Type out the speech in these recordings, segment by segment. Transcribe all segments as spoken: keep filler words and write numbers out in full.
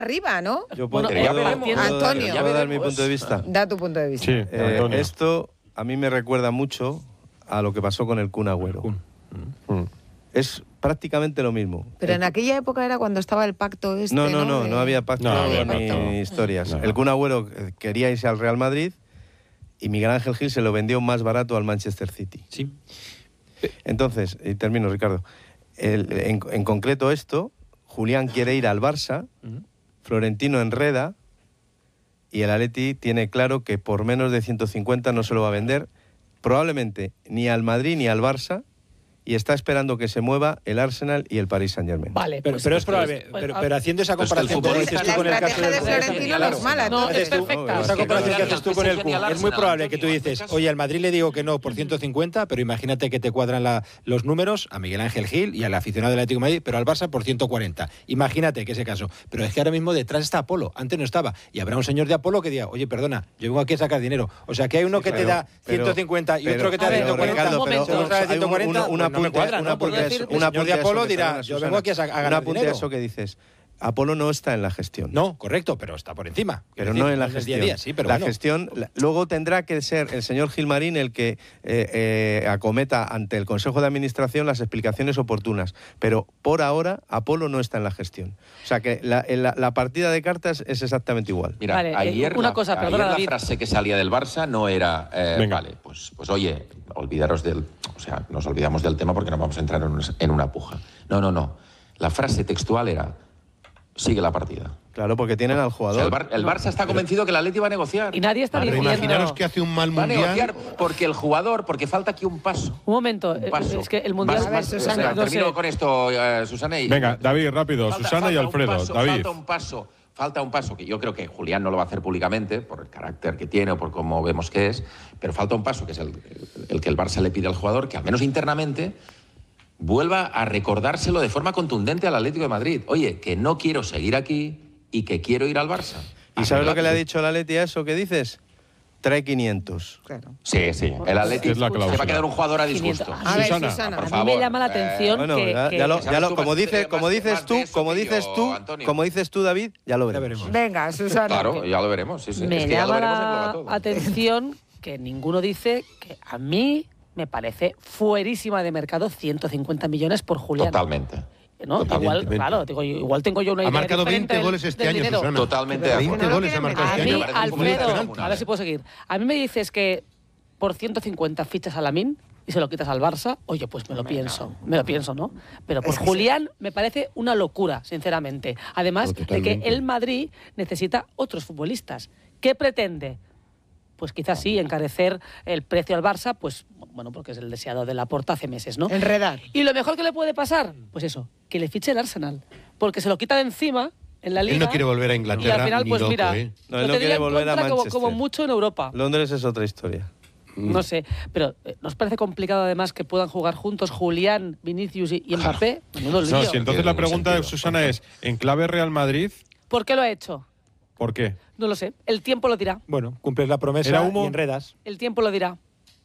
arriba, ¿no? Yo puedo, Bueno, ya puedo- veremos. puedo dar- Antonio. ¿puedo dar mi punto de vista? Da tu punto de vista. Sí, Eh, Antonio. esto a mí me recuerda mucho a lo que pasó con el Kun Agüero. Mm. Es prácticamente lo mismo. Pero El- en aquella época era cuando estaba el pacto este, No, no, ¿no? no, De- no había pacto No, ni había pacto. historias. No, no. El Kun Agüero eh, quería irse al Real Madrid y Miguel Ángel Gil se lo vendió más barato al Manchester City. Sí. Entonces, y termino, Ricardo. El- en, en concreto esto, Julián quiere ir al Barça, Florentino enreda y el Atleti tiene claro que por menos de ciento cincuenta no se lo va a vender, probablemente ni al Madrid ni al Barça, y está esperando que se mueva el Arsenal y el Paris Saint-Germain. Vale, Pero, pues, pero es pues, probable, pues, pero, a- pero haciendo esa Pero es que el comparación como futbolista- dices La tú con el caso estrategia del de Florentino no es mala. No, entonces- es perfecta. Esa comparación que Pero haces tú con el que Kun se es muy Arsenal, probable que tú Antonio, dices, hazte oye, al Madrid le digo que no por ciento cincuenta, pero imagínate que te cuadran la- los números a Miguel Ángel Gil y al aficionado del Atlético de Madrid, pero al Barça por ciento cuarenta. Imagínate que ese caso. Pero es que ahora mismo detrás está Apolo, antes no estaba. Y habrá un señor de Apolo que diga, oye, perdona, yo vengo aquí a sacar dinero. O sea, que hay uno Sí, que te pero- da pero- ciento cincuenta y pero- otro que te da a ver, ciento cuarenta. Ricardo, pero momento, otro te da hay un- ciento cuarenta, una- una pues no me apunte- cuadra, una ¿no? Por apunte a decir, eso- el una señor de apunte a eso Apolo que- dirá, perdona, yo Susana, vengo aquí a, sa- a un ganar apunte a dinero. eso que dices. Apolo no está en la gestión. No, correcto, pero está por encima. Pero Es no decir, en la el gestión. día a día, sí, pero la bueno. gestión, la- luego tendrá que ser el señor Gilmarín el que eh, eh, acometa ante el Consejo de Administración las explicaciones oportunas. Pero por ahora, Apolo no está en la gestión. O sea que la, la- la partida de cartas es exactamente igual. Mira, Vale, eh, ayer, una la, cosa, ayer perdona, la David. frase que salía del Barça no era, eh, Venga. vale, pues, pues oye, olvidaros del... O sea, nos olvidamos del tema porque no vamos a entrar en una, en una puja. No, no, no. La frase textual era, sigue la partida. Claro, porque tienen al O jugador. sea, el, Bar- el Barça está convencido que el Atleti va a negociar. Y nadie está Pero diciendo... imaginaros que hace un mal Va a negociar mundial. porque el jugador, porque falta aquí un paso. Un momento, Un eh, paso. es que el Mundial... Más- A ver, más- Susana, espera, no termino sé. con esto, eh, Susana. Y, Venga, David, rápido. Falta- Susana y falta un Alfredo. paso, David. Falta un paso, falta un paso, que yo creo que Julián no lo va a hacer públicamente, por el carácter que tiene o por cómo vemos que es, pero falta un paso, que es el, el que el Barça le pide al jugador, que al menos internamente vuelva a recordárselo de forma contundente al Atlético de Madrid. Oye, que no quiero seguir aquí y que quiero ir al Barça. ¿Y sabes lo que le ha dicho el Atleti a eso que dices? Trae quinientos. Claro. Sí, sí. El Atlético Es la se va cláusula. a quedar un jugador a disgusto. A ver, Susana, Susana. por A mí favor, me llama la eh, atención Bueno, que... ya, que- ya lo, ya Sabes lo- tú como más de- dices, más como de- dices más de tú, eso como que dices yo, tú, Antonio. como dices tú, David, ya lo veremos. Venga, Susana. Claro, ya lo veremos. Sí, sí. Me Es que ya lo llama veremos engloba la todo. atención que ninguno dice que a mí me parece fuerísima de mercado ciento cincuenta millones por Julián. Totalmente. ¿No? Igual, Totalmente. claro, digo, igual tengo yo una Ha idea marcado diferente veinte del- goles este del año, dinero. Susana. Totalmente de veinte acuerdo. goles ha marcado A este mí, año. parece un poco Alfredo, penalti. a ver si puedo seguir. A mí me dices que por ciento cincuenta fichas a Lamine y se lo quitas al Barça, oye, pues me lo pienso, me lo pienso, ¿no? Pero por Es que Julián me parece una locura, sinceramente. Además No, de que totalmente. el Madrid necesita otros futbolistas. ¿Qué pretende? Pues quizás sí, encarecer el precio al Barça, pues bueno, porque es el deseado de Laporta hace meses, ¿no? Enredar. Y lo mejor que le puede pasar, pues eso, que le fiche el Arsenal, porque se lo quita de encima en la liga. Él no quiere volver a y Inglaterra al final, ni pues loco, mira, ¿eh? No, él lo no tendría quiere en volver a contra como, Manchester. como mucho en Europa. Londres es otra historia. No sé, pero eh, ¿nos parece complicado además que puedan jugar juntos Julián, Vinicius y, y Mbappé? Menudo lío. No, si entonces la Tiene pregunta de sentido. Susana es, ¿en clave Real Madrid? ¿Por qué lo ha hecho? ¿Por qué? No lo sé. El tiempo lo dirá. Bueno, cumples la promesa ¿Era humo? y enredas. El tiempo lo dirá.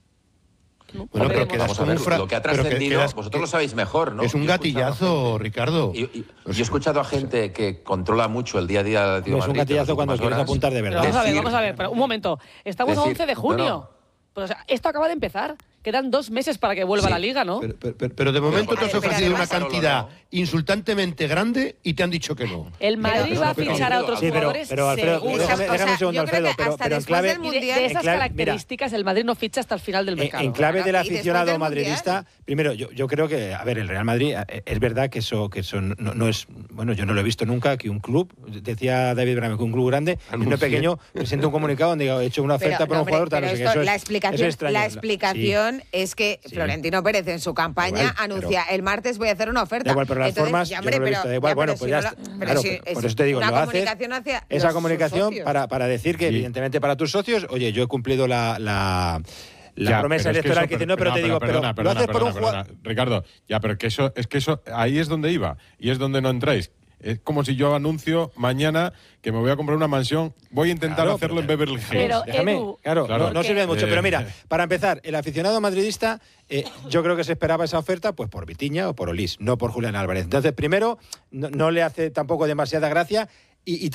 ¿No? Bueno, pero Veremos. quedas Vamos a con ver, un fra- lo que ha pero que trascendido, quedas- vosotros lo sabéis mejor, ¿no? Es un Yo he escuchado a gatillazo, gente- Ricardo. Y- y- yo he escuchado a gente que controla mucho el día a día del Atlético No de es un Madrid, en las gatillazo cuando últimas quieres horas. apuntar de Pero verdad. vamos a ver, Decir- vamos a ver. Pero un momento. Estamos a decir- once de junio. no, no. Pero, o sea, esto acaba de empezar. Quedan dos meses para que vuelva Sí, la Liga, ¿no? Pero, pero- pero de momento Pero, te has pero, ofrecido pero, una además- cantidad Solo, insultantemente grande y te han dicho que no. El Madrid Pero- va a pero- fichar a otros Sí, pero, jugadores pero Alfredo, seguro. déjame, O sea, déjame un segundo, yo creo Alfredo, que pero, hasta pero en después clave... del Y de, Mundial- de en esas clave- mira, características, el Madrid no ficha hasta el final del En, mercado. en clave del Claro, y después aficionado del madridista, primero, yo, yo creo que, a ver, el Real Madrid, eh, es verdad que eso, que eso no, no es, bueno, yo no lo he visto nunca, que un club, decía David Brame, que un club grande, y uno pequeño, presenta un comunicado donde diga, he hecho una oferta Pero, por no, un jugador, hombre, tal, no sé pero qué, esto, eso la es- explicación, eso es extraño. la Sí. explicación es que Sí. Florentino Pérez en su campaña Da igual, anuncia el martes voy a hacer una oferta. Da igual, pero las Entonces, formas, ya, yo hombre, no lo he pero- visto, da igual, ya, bueno, pero pues si ya no lo- está. pero Claro, si pero es por eso te digo, una lo haces, comunicación hacia esa los comunicación socios. para, para decir que, Sí. evidentemente, para tus socios, oye, yo he cumplido la, la, la Ya, promesa pero es que electoral eso- que, dice, no, pero te digo, perdona, pero perdona, lo haces por un perdona, jugador... perdona. Ricardo, ya, pero que eso, es que eso, ahí es donde iba, y es donde no entráis. Es como si yo anuncio mañana que me voy a comprar una mansión, voy a intentar Claro, hacerlo en pero- Beverly Hills. Pero, Déjame, Edu, claro, Claro. no, no porque- sirve de mucho. Eh. Pero mira, para empezar, el aficionado madridista, eh, yo creo que se esperaba esa oferta pues por Vitiña o por Olís, no por Julián Álvarez. Entonces, primero, no, no le hace tampoco demasiada gracia y, y